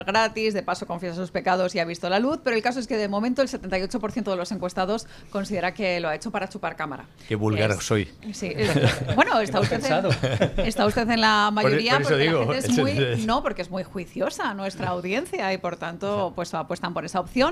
gratis, de paso confiesa sus pecados y ha visto la luz, pero el caso es que de momento el 78% de los encuestados considera que lo ha hecho para chupar cámara. Qué vulgar soy. Sí, bueno, está usted en la mayoría, por eso porque digo, la gente es muy, no, porque es muy juiciosa nuestra audiencia y por tanto pues apuestan por esa opción.